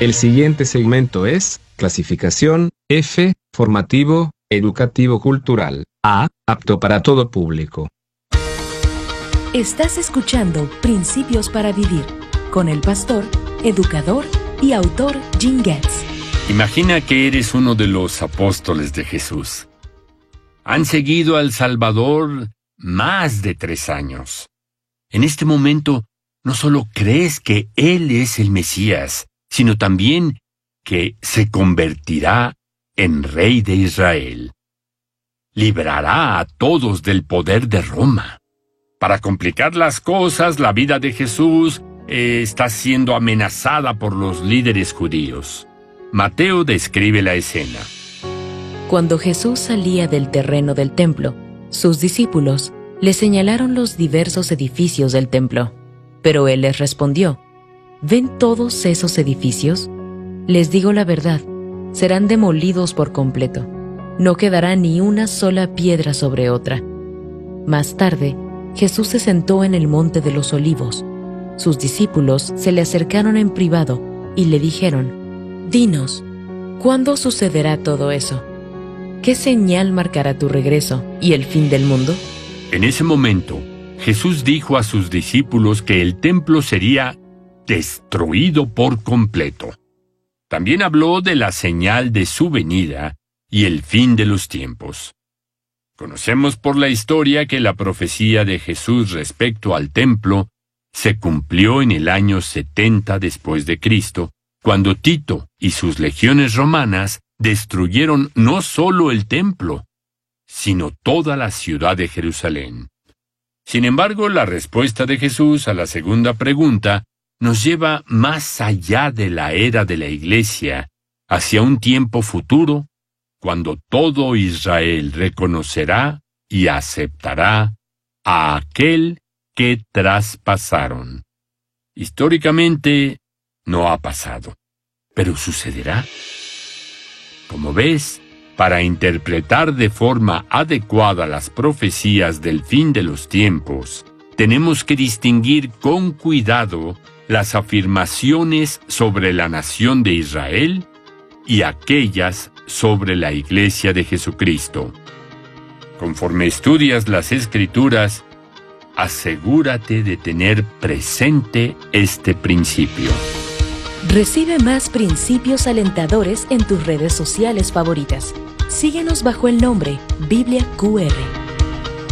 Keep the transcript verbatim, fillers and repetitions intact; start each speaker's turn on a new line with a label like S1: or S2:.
S1: El siguiente segmento es clasificación F, formativo, educativo cultural. A, apto para todo público.
S2: Estás escuchando Principios para Vivir con el pastor, educador y autor Jim Getz.
S3: Imagina que eres uno de los apóstoles de Jesús. Han seguido al Salvador más de tres años. En este momento, no solo crees que Él es el Mesías, sino también que se convertirá en Rey de Israel. Librará a todos del poder de Roma. Para complicar las cosas, la vida de Jesús eh, está siendo amenazada por los líderes judíos. Mateo describe la escena.
S2: Cuando Jesús salía del terreno del templo, sus discípulos le señalaron los diversos edificios del templo. Pero él les respondió: ¿ven todos esos edificios? Les digo la verdad, serán demolidos por completo. No quedará ni una sola piedra sobre otra. Más tarde, Jesús se sentó en el monte de los Olivos. Sus discípulos se le acercaron en privado y le dijeron: «Dinos, ¿cuándo sucederá todo eso? ¿Qué señal marcará tu regreso y el fin del mundo?»
S3: En ese momento, Jesús dijo a sus discípulos que el templo sería destruido por completo. También habló de la señal de su venida y el fin de los tiempos. Conocemos por la historia que la profecía de Jesús respecto al templo se cumplió en el año setenta después de Cristo, cuando Tito y sus legiones romanas destruyeron no solo el templo, sino toda la ciudad de Jerusalén. Sin embargo, la respuesta de Jesús a la segunda pregunta nos lleva más allá de la era de la Iglesia, hacia un tiempo futuro, cuando todo Israel reconocerá y aceptará a aquel que traspasaron. Históricamente, no ha pasado, pero sucederá. Como ves, para interpretar de forma adecuada las profecías del fin de los tiempos, tenemos que distinguir con cuidado las afirmaciones sobre la nación de Israel y aquellas sobre la Iglesia de Jesucristo. Conforme estudias las Escrituras, asegúrate de tener presente este principio.
S2: Recibe más principios alentadores en tus redes sociales favoritas. Síguenos bajo el nombre Biblia Q R.